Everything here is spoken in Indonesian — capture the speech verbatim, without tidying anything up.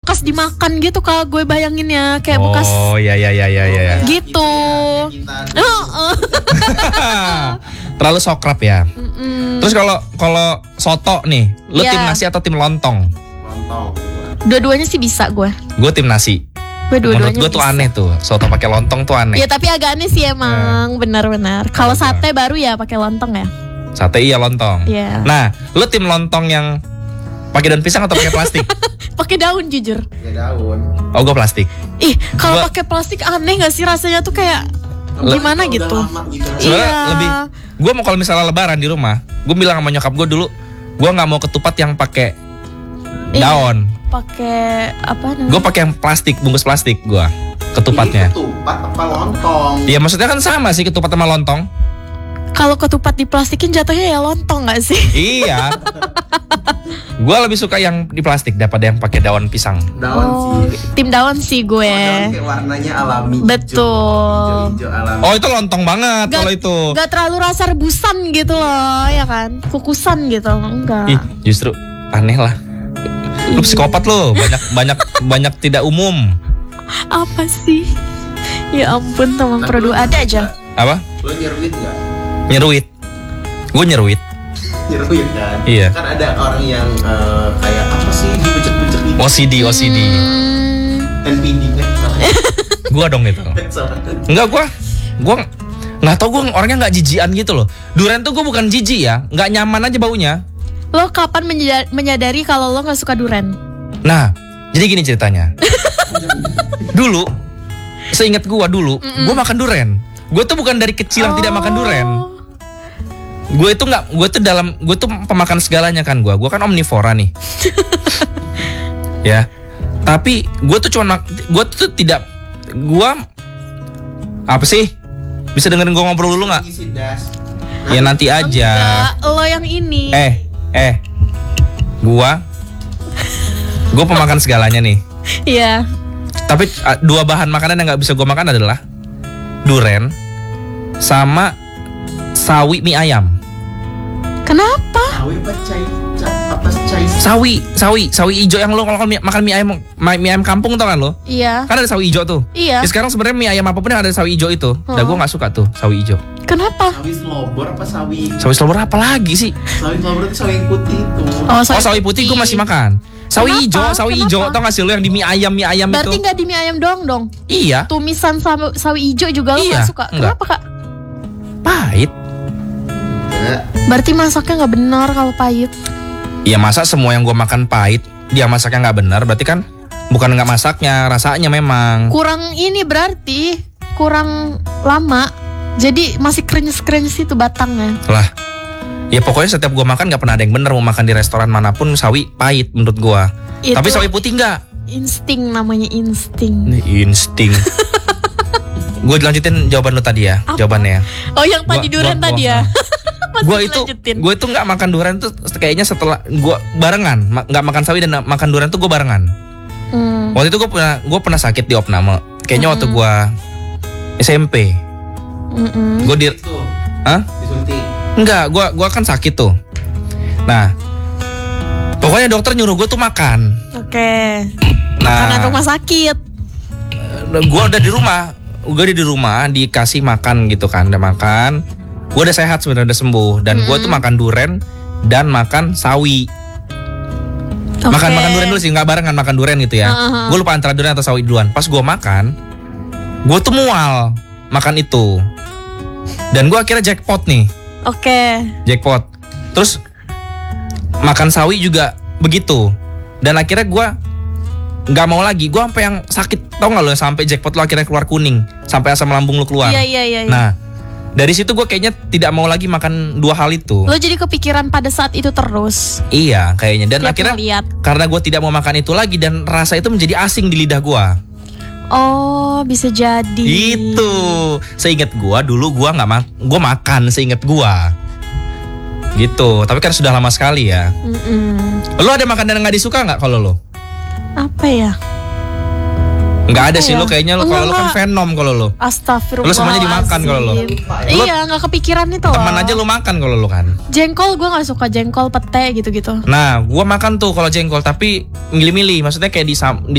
bekas dimakan gitu kalau gue bayanginnya kayak oh, bekas. Oh iya iya iya iya iya. Gitu. Oh, oh. Terlalu sokrap ya. Mm-mm. Terus kalau kalau soto nih, lu Yeah. tim nasi atau tim lontong? Lontong. Dua-duanya sih bisa gue. Gue tim nasi. Gue Menurut dua-duanya gue tuh bisa. aneh tuh, soto pakai lontong tuh aneh. Ya tapi agak aneh sih emang, benar-benar. Kalau Kalau sate baru ya pakai lontong ya. Sate iya lontong. Iya. Nah, lu tim lontong yang pakai daun pisang atau pakai plastik? Pakai daun jujur. Ya daun. Oh, gue plastik. Ih, kalau Gua- pakai plastik aneh gak sih rasanya tuh kayak Le- gimana Udah gitu? lama gitu. Sebenarnya Iya. lebih, gue mau kalau misalnya lebaran di rumah, gue bilang sama nyokap gue dulu, gue nggak mau ketupat yang pakai Iya. daun. Pakai apa namanya? Gue pakai yang plastik, bungkus plastik gue ketupatnya. Ini ketupat apa lontong? Iya maksudnya kan sama sih ketupat sama lontong. Kalau ketupat diplastikin jatuhnya ya lontong gak sih? Iya. Gue lebih suka yang di plastik daripada yang pakai daun pisang. Daun Oh, sih. tim daun sih gue. Oh, daun kayak warnanya alami. Betul. Hijau alami. Oh itu lontong banget Gak- kalau itu. Gak terlalu rasa rebusan gitu loh, ya kan? Kukusan gitu, enggak. Ih justru aneh lah. Lu psikopat lu, banyak banyak banyak tidak umum. Apa sih? Ya ampun teman Tapi produk lu ada nggak aja. Apa? Lo nyeruit nggak? Nyeruit. Gue nyeruit. Nyeruit kan? Iya. Kan ada orang yang eh, kayak apa sih dibecek-becek gitu. O C D O C D. Hmm, N P D kan? Gua dong itu. Salah. Enggak gua, gua nggak tau gue orangnya nggak jijian gitu loh. Durian tuh gue bukan jijik ya, nggak nyaman aja baunya. lo kapan menyada- menyadari kalau lo gak suka duren? Nah, jadi gini ceritanya. Dulu, seingat gua dulu, gua makan duren. Gue tuh bukan dari kecil yang tidak makan duren. Gue itu nggak, gue tuh dalam, gue tuh pemakan segalanya kan gue. Gue kan omnivora nih. Ya, tapi gue tuh cuma, gue tuh tidak, gue apa sih? Bisa dengerin gue ngobrol dulu nggak? Isi das. Ya nanti aja. Enggak, lo yang ini. Eh, eh, gua, gua pemakan segalanya nih. Iya. Tapi uh, dua bahan makanan yang nggak bisa gua makan adalah duren sama sawi mie ayam. Kenapa? Sawi apa cai? ca- Apa cai? Sawi, sawi, sawi hijau yang lo kalau mie- makan mie ayam, mie mie ayam kampung tau kan lo? Iya. Kan ada sawi hijau tuh. Iya. Ya, sekarang sebenarnya mie ayam apapun yang ada sawi hijau itu, dah gua nggak suka tuh sawi hijau. Kenapa? Sawi selobor apa sawi? Sawi selobor apa lagi sih? Sawi selobor itu sawi yang putih itu. Oh, Oh sawi putih gua masih makan. Sawi Kenapa? hijau, sawi Kenapa? hijau tau gak sih lo yang di mie ayam mie ayam Berarti itu? nggak di mie ayam doang dong? Iya. Tumisan sama sawi hijau juga lo Iya, nggak suka? enggak. Kenapa kak? Pahit. Ya. Berarti masaknya nggak benar kalau pahit. Ya masa semua yang gue makan pahit, dia masaknya nggak benar, berarti kan bukan nggak masaknya, rasanya memang. Kurang ini berarti kurang lama. Jadi masih krenyes-krenyes itu batangnya. Lah, ya pokoknya setiap gue makan nggak pernah ada yang benar. Mau makan di restoran manapun sawi pahit menurut gue. Itu Tapi sawi putih nggak. insting namanya insting. Ini insting. Gue lanjutin jawaban lu tadi ya, Apa? jawabannya. Oh yang Gua- tadi duren gua- tadi gua- ya. Masih Gue itu, dilanjutin. gue itu nggak makan durian tuh kayaknya setelah gue barengan, ma- nggak makan sawi dan makan durian tuh gue barengan. Hmm. Waktu itu gue pernah, gue pernah sakit di opname. Kayaknya waktu gue S M P. Mm-mm. Gue di, Itu Hah? disuntik. Enggak, gua gua kan sakit tuh. Nah, pokoknya dokter nyuruh gue tuh makan. Oke. Karena Nah, rumah sakit. gua udah di rumah, gua udah di rumah dikasih makan gitu kan, udah makan. Gua udah sehat sebenarnya, udah sembuh. Dan gua tuh makan duren dan makan sawi. Oke. Makan makan duren dulu sih, nggak barengan makan duren gitu ya. Uh-huh. Gue lupa antara duren atau sawi duluan. Pas gua makan, gua tuh mual makan itu. Dan gua akhirnya jackpot nih. Oke. Jackpot. Terus makan sawi juga begitu. Dan akhirnya gue nggak mau lagi. Gue sampai yang sakit, tau nggak lo? Sampai jackpot lo akhirnya keluar kuning, sampai asam lambung lo keluar. Iya iya iya. iya. Nah, dari situ gue kayaknya tidak mau lagi makan dua hal itu. Lo jadi kepikiran pada saat itu terus. Iya, kayaknya. Dan Tiap akhirnya ngeliat. karena gue tidak mau makan itu lagi dan rasa itu menjadi asing di lidah gue. Oh bisa jadi. Itu. Seingat gue dulu gue nggak mak, gue makan seingat gue. Gitu. Tapi kan sudah lama sekali ya. Mm-mm. Lo ada makanan yang nggak disuka nggak kalau lo? Apa ya? Nggak ada Apa sih ya? lo kayaknya lo kalau lo kan Enggak. venom kalau lo. Astagfirullah. Lo semuanya dimakan kalau lo. Iya nggak kepikiran itu loh. Teman aja lo makan kalau lo kan. Jengkol gue nggak suka jengkol pete gitu-gitu. Nah, gua makan tuh kalau jengkol tapi milih-milih. Maksudnya kayak di, sam- di